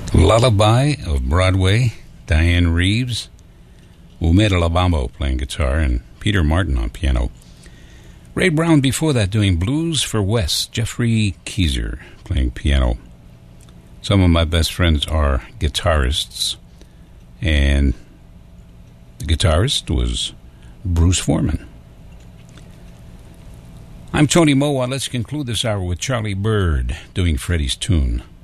Lullaby of Broadway, Diane Reeves, Umeda Labambo playing guitar, and Peter Martin on piano. Ray Brown before that doing Blues for Wes, Jeffrey Keyser playing piano. Some of my best friends are guitarists, and the guitarist was Bruce Foreman. I'm Tony Moa. Let's conclude this hour with Charlie Bird doing Freddie's Tune.